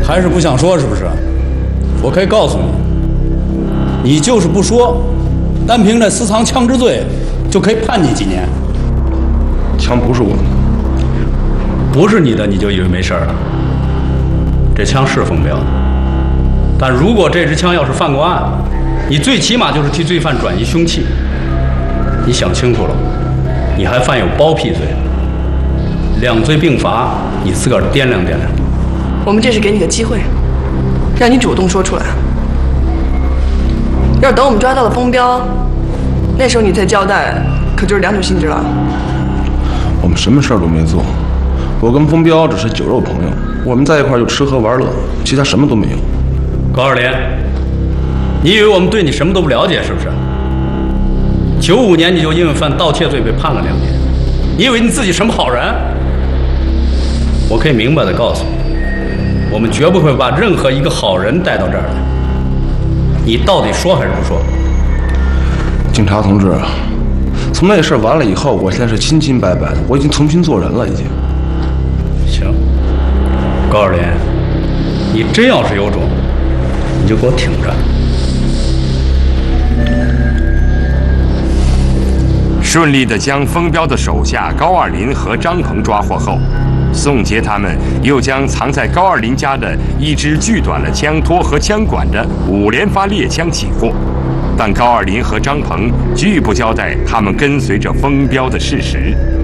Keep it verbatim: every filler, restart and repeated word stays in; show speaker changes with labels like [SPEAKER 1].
[SPEAKER 1] 还是不想说是不是？我可以告诉你，你就是不说，单凭这私藏枪支罪，就可以判你几年。
[SPEAKER 2] 枪不是我的，
[SPEAKER 1] 不是你的，你就以为没事了？这枪是封标的，但如果这支枪要是犯过案，你最起码就是替罪犯转移凶器。你想清楚了，你还犯有包庇罪，两罪并罚，你自个儿掂量掂量。
[SPEAKER 3] 我们这是给你个机会，让你主动说出来。要是等我们抓到了封标，那时候你再交代，可就是两种性质了。
[SPEAKER 2] 我们什么事儿都没做，我跟封标只是酒肉朋友，我们在一块儿就吃喝玩乐，其他什么都没有。
[SPEAKER 1] 高二连，你以为我们对你什么都不了解是不是？九五年你就因为犯盗窃罪被判了两年，你以为你自己什么好人？我可以明白的告诉你，我们绝不会把任何一个好人带到这儿来。你到底说还是不说？
[SPEAKER 2] 警察同志，从那事儿完了以后，我现在是清清白白的，我已经重新做人了，已经。
[SPEAKER 1] 行，高二连，你真要是有种，你就给我挺着。
[SPEAKER 4] 顺利地将封标的手下高二林和张鹏抓获后，宋杰他们又将藏在高二林家的一支锯短了枪托和枪管的五连发猎枪起获，但高二林和张鹏拒不交代他们跟随着封标的事实。